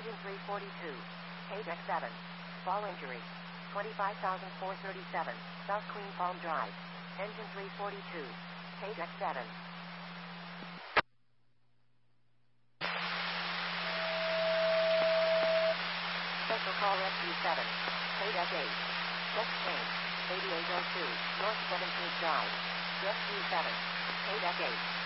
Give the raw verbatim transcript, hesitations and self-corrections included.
Engine three forty-two. Page X seven. Fall injury. twenty-five thousand four hundred thirty-seven. South Queen Palm Drive. Engine three forty-two. Page X seven. Special Call Rescue seven. Page X eight. Check change. eighty-eight oh two. North seventeenth Drive. Rescue seven. Page X eight.